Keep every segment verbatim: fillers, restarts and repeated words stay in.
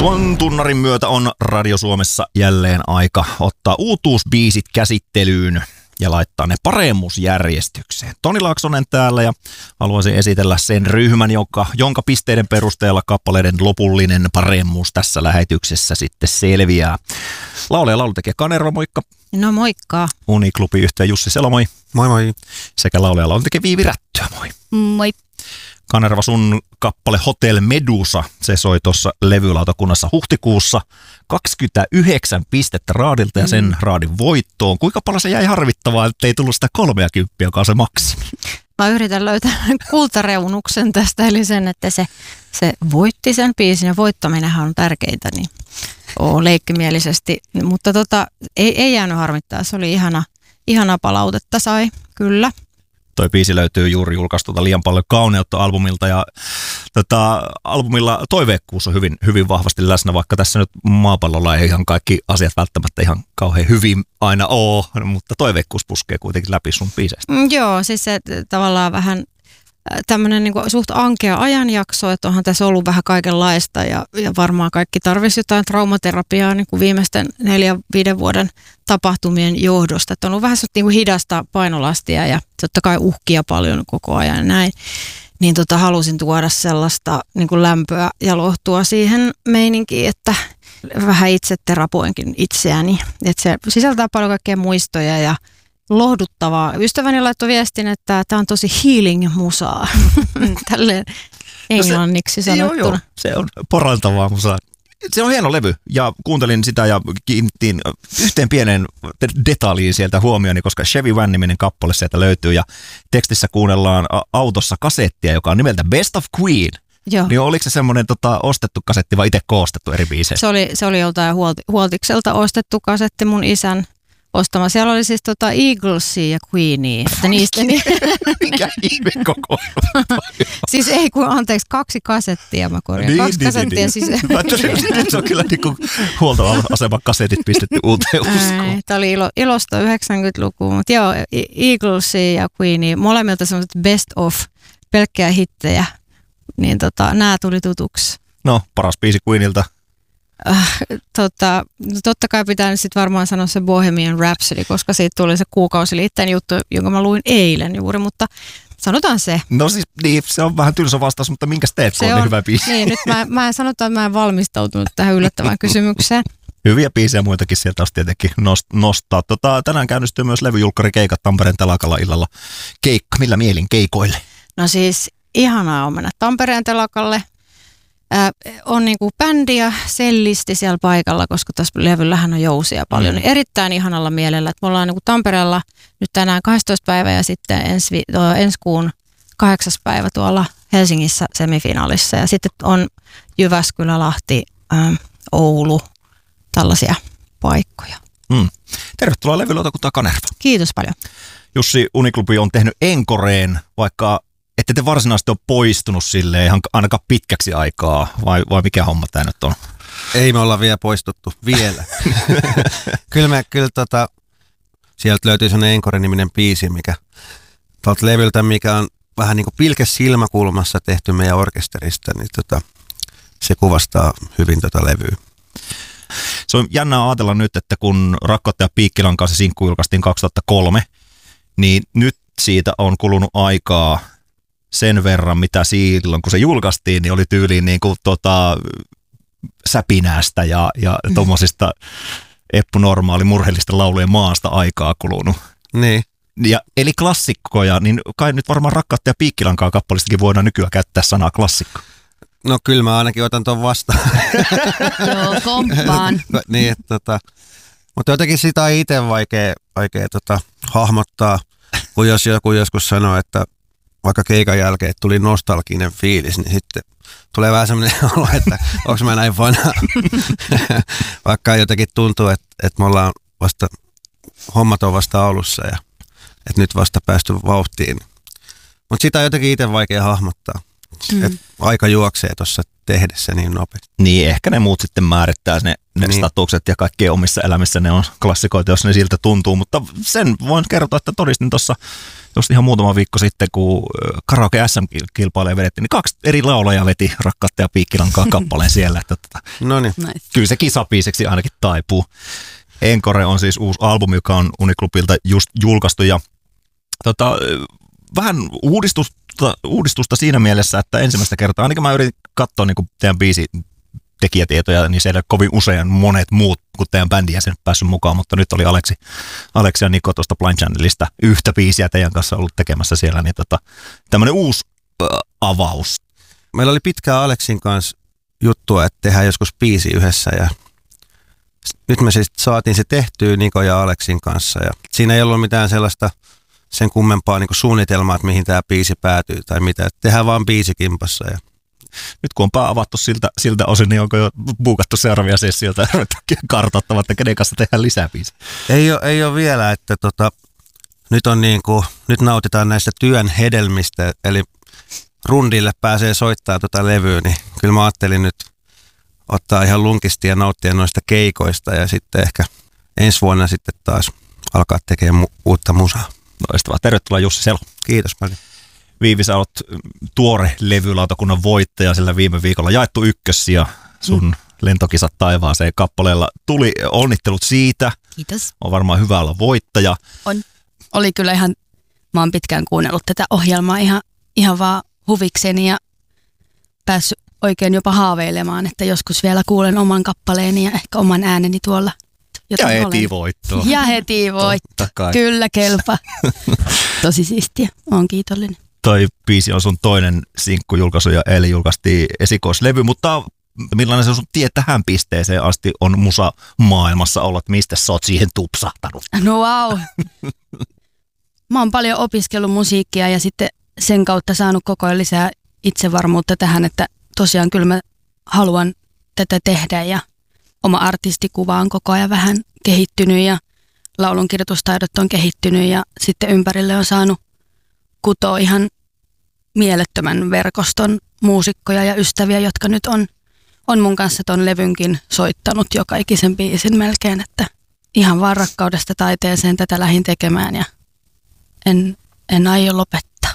Tuon tunnarin myötä on Radio Suomessa jälleen aika ottaa uutuusbiisit käsittelyyn ja laittaa ne paremmuusjärjestykseen. Toni Laaksonen täällä ja haluaisin esitellä sen ryhmän, jonka, jonka pisteiden perusteella kappaleiden lopullinen paremmuus tässä lähetyksessä sitten selviää. Laulaja ja laulutekijä Kanerva, moikka. No moikka. Uniklubi-yhtiö Jussi Selo, moi. Moi moi. Sekä laulaja ja laulutekijä Viivi Rättyä, moi. Moi. Kanerva, sun kappale Hotel Medusa, se soi tuossa levylautakunnassa huhtikuussa. kaksikymmentäyhdeksän pistettä raadilta ja sen mm. raadin voittoon. Kuinka paljon se jäi harvittavaa, että ei tullut sitä kolmeakymppiä, joka on se maksimi? Mä yritän löytää kultareunuksen tästä, eli sen, että se, se voitti sen biisin ja voittaminenhan on tärkeintä, niin oo leikkimielisesti. Mutta tota, ei, ei jäänyt harmittaa, se oli ihana, ihana palautetta sai, kyllä. Toi biisi löytyy juuri julkaistulta Liian paljon kauneutta -albumilta ja tota, albumilla toiveikkuus on hyvin, hyvin vahvasti läsnä, vaikka tässä nyt maapallolla ei ihan kaikki asiat välttämättä ihan kauhean hyvin aina ole, mutta toiveikkuus puskee kuitenkin läpi sun biiseistä. Mm, joo, siis se tavallaan vähän tämmöinen niin kuin suht ankea ajanjakso, että onhan tässä ollut vähän kaikenlaista ja, ja varmaan kaikki tarvisi jotain traumaterapiaa niin kuin viimeisten neljän, viiden vuoden tapahtumien johdosta. Että on ollut vähän niin kuin hidasta painolastia ja totta kai uhkia paljon koko ajan ja näin. Niin tota, halusin tuoda sellaista niin kuin lämpöä ja lohtua siihen meininkiin, että vähän itse terapoinkin itseäni. Että se sisältää paljon kaikkea muistoja ja lohduttavaa. Ystäväni laittoi viestin, että tämä on tosi healing-musaa. Tälleen englanniksi no se, sanottuna. Joo, joo. Se on porantavaa musaa. Se on hieno levy ja kuuntelin sitä ja kiinnitin yhteen pieneen detaljiin sieltä huomioni, koska Chevy Van-niminen kappale sieltä löytyy ja tekstissä kuunnellaan autossa kasettia, joka on nimeltä Best of Queen. Joo. Niin oliko se semmoinen tota, ostettu kasetti vai itse koostettu eri biisejä? Se oli, se oli joltain huolti, huoltikselta ostettu kasetti mun isän ostama. Siellä oli siis tota Eaglesia ja Queenia. Että niistä niin... Mikä ihme koko? Siis ei kun, anteeksi, kaksi kasettia mä korjaan. Niin, kaksi niin, kasettia niin, siis... Nyt se on kyllä niin kuin huoltoaseman kasetit pistetty uuteen uskoon. Tämä oli ilo, ilosta yhdeksänkymmentäluku, mutta joo, Eaglesia ja Queenia, molemmilta semmoiset best of, pelkkää hittejä, niin tota, nämä tuli tutuksi. No, paras biisi Queenilta. Äh, tota, totta kai pitää nyt sitten varmaan sanoa se Bohemian Rhapsody, koska siitä tuli se kuukausiliitteen juttu, jonka mä luin eilen juuri, mutta sanotaan se. No siis niin, se on vähän tylsä vastaus, mutta minkäs teet, kun on niin hyvä biisi? Niin, nyt mä, mä en sanotaan, että mä en valmistautunut tähän yllättävään kysymykseen. Hyviä biisejä muitakin sieltä olisi tietenkin nostaa. Tota, tänään käynnistyy myös levyjulkkarikeikat Tampereen telakalla illalla. Keikka, millä mielin keikoille? No siis ihanaa on mennä Tampereen telakalle. Äh, on niinku bändi ja sellisti siellä paikalla, koska tässä levyllähän on jousia paljon. Mm. Niin erittäin ihanalla mielellä, että me ollaan niinku Tampereella nyt tänään kahdestoista päivä ja sitten ensi, ensi kuun kahdeksas päivä tuolla Helsingissä semifinaalissa. Ja sitten on Jyväskylä, Lahti, äh, Oulu, tällaisia paikkoja. Mm. Tervetuloa levylautakuntaan Kanerva. Kiitos paljon. Jussi, Uniklubi on tehnyt enkoreen, vaikka ette te varsinaisesti ole poistunut silleen ihan ainakaan pitkäksi aikaa, vai, vai mikä homma tämä nyt on? Ei me olla vielä poistuttu, vielä. kyllä me, kyllä tota, sieltä löytyy sellainen Encore-niminen biisi, mikä tuolta levyltä, mikä on vähän niin kuin pilke silmäkulmassa tehty meidän orkesterista, niin tota, se kuvastaa hyvin tota levyä. Se on jännää ajatella nyt, että kun Rakkautta ja Piikkilankaa se sinkku julkaistiin kaksituhattakolme, niin nyt siitä on kulunut aikaa sen verran, mitä silloin, kun se julkaistiin, niin oli tyyliin niin kuin tota, säpinästä ja, ja mm. tuommoisista eppunormaali murheellisten laulujen maasta aikaa kulunut. Niin. Ja, eli klassikkoja, niin kai nyt varmaan Rakkautta ja Piikkilankaa kappalistakin voidaan nykyään käyttää sanaa klassikko. No kyllä mä ainakin otan ton vastaan. Joo, komppaan. niin, että tota, mutta jotenkin sitä on itse vaikea, vaikea tota, hahmottaa, kun jos joku joskus sanoo, että vaikka keikan jälkeen tuli nostalginen fiilis, niin sitten tulee vähän semmoinen olo, että onko mä näin vanha. Vaikka jotenkin tuntuu, että, että me ollaan vasta, hommat on vasta alussa ja että nyt vasta päästy vauhtiin. Mutta sitä on jotenkin itse vaikea hahmottaa. Mm. Että aika juoksee tuossa tehdessä niin nopeasti. Niin, ehkä ne muut sitten määrittää ne, ne niin. statukset ja kaikkien omissa elämissä ne on klassikoita, jos ne siltä tuntuu. Mutta sen voin kertoa, että todistin tuossa just ihan muutama viikko sitten, kun Karaoke S M-kilpailuja vedettiin, niin kaksi eri laulajaa veti Rakkautta ja Piikkilankaa kappaleen siellä. Että, että, Noniin. Nice. Kyllä se kisabiiseksi ainakin taipuu. Encore on siis uusi albumi, joka on Uniklubilta just julkaistu ja tota, vähän uudistusta, uudistusta siinä mielessä, että ensimmäistä kertaa, ainakin mä yritin katsoa niin kuin teidän biisi tekijätietoja, niin siellä kovin usein monet muut kuin teidän bändin jäsenet päässyt mukaan, mutta nyt oli Aleksi, Aleksi ja Niko tuosta Blind Channelista yhtä biisiä teidän kanssa ollut tekemässä siellä, niin tota, tämmöinen uusi äh, avaus. Meillä oli pitkään Aleksin kanssa juttua, että tehdään joskus biisi yhdessä ja nyt me siis saatiin se tehtyä Niko ja Aleksin kanssa ja siinä ei ollut mitään sellaista sen kummempaa niin kuin suunnitelmaa, että mihin tämä biisi päätyy tai mitä. Tehdään vaan biisi kimpassa. Ja nyt kun on pää avattu siltä, siltä osin, niin onko jo buukattu seuraavia sessioita ja kartoittamaan, että kenen kanssa tehdään lisää biisiä? Ei ole, ei ole vielä, että tota, nyt, on niin kuin, nyt nautitaan näistä työn hedelmistä, eli rundille pääsee soittaa tuota levyä, niin kyllä mä ajattelin nyt ottaa ihan lunkisti ja nauttia noista keikoista ja sitten ehkä ensi vuonna sitten taas alkaa tekemään mu- uutta musaa. Loistavaa. Tervetuloa Jussi Selo. Kiitos paljon. Viivi, sä olet tuore levylautakunnan voittaja, sillä viime viikolla jaettu ykkössiä sun mm. lentokisat taivaaseen kappaleella. Tuli onnittelut siitä. Kiitos. On varmaan hyvä olla voittaja. On. Oli kyllä ihan, mä oon pitkään kuunnellut tätä ohjelmaa ihan, ihan vaan huvikseni ja päässyt oikein jopa haaveilemaan, että joskus vielä kuulen oman kappaleeni ja ehkä oman ääneni tuolla. Ja heti voittoa. Ja heti voitto. Kyllä kelpaa. Tosi siistiä. Oon kiitollinen. Toi biisi on sun toinen sinkkujulkaisu ja eilen julkaistiin esikoislevy, mutta millainen se sun tie tähän pisteeseen asti on musa maailmassa ollut? Mistä sä oot siihen tupsahtanut? No wow. Mä oon paljon opiskellut musiikkia ja sitten sen kautta saanut koko ajan lisää itsevarmuutta tähän, että tosiaan kyllä mä haluan tätä tehdä ja oma artistikuva on koko ajan vähän kehittynyt ja laulunkirjoitustaidot on kehittynyt ja sitten ympärille on saanut kutoa ihan mielettömän verkoston muusikkoja ja ystäviä, jotka nyt on, on mun kanssa ton levynkin soittanut joka ikisen biisin melkein, että ihan vaan rakkaudesta taiteeseen tätä lähdin tekemään ja en, en aio lopettaa.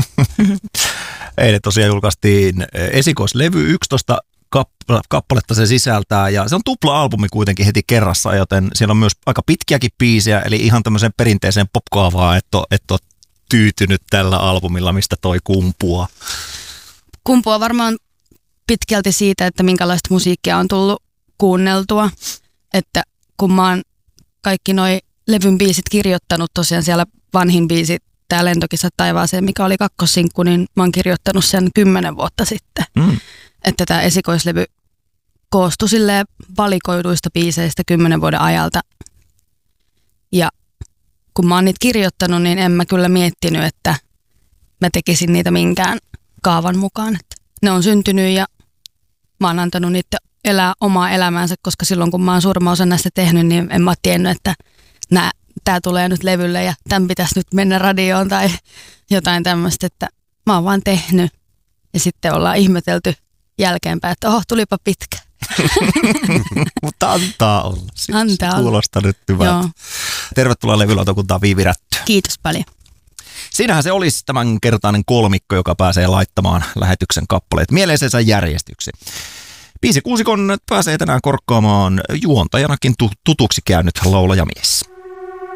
Eilen tosiaan julkaistiin esikoislevy, yksitoista kappaletta se sisältää ja se on tupla-albumi kuitenkin heti kerrassa, joten siellä on myös aika pitkiäkin biisejä, eli ihan tämmöiseen perinteiseen popkaavaan, että et ole tyytynyt tällä albumilla, mistä toi kumpuaa. Kumpuaa varmaan pitkälti siitä, että minkälaista musiikkia on tullut kuunneltua, että kun mä oon kaikki noi levyn biisit kirjoittanut, tosiaan siellä vanhin biisi, tää Lentokisat taivaaseen, mikä oli kakkossinkku, niin mä oon kirjoittanut sen kymmenen vuotta sitten. Mm. Että tämä esikoislevy koostui silleen valikoiduista biiseistä kymmenen vuoden ajalta. Ja kun mä oon niitä kirjoittanut, niin en mä kyllä miettinyt, että mä tekisin niitä minkään kaavan mukaan. Että ne on syntynyt ja mä oon antanut niitä elää omaa elämäänsä, koska silloin kun mä oon suurimman osan näistä tehnyt, niin en mä ole tiennyt, että tää tulee nyt levylle ja tämän pitäisi nyt mennä radioon tai jotain tämmöistä, että mä oon vaan tehnyt ja sitten ollaan ihmetelty jälkeenpäin, että oho, tulipa pitkä. Mutta antaa olla. Se, antaa se olla. Kuulostaa nyt hyvältä. Tervetuloa levylautakuntaan Viivi Rättö. Kiitos paljon. Siinähän se olisi tämän kertainen kolmikko, joka pääsee laittamaan lähetyksen kappaleet mieleisensä järjestyksi. Biisikuusikon pääsee tänään korkkaamaan juontajanakin tutuksi käynyt laulajamies.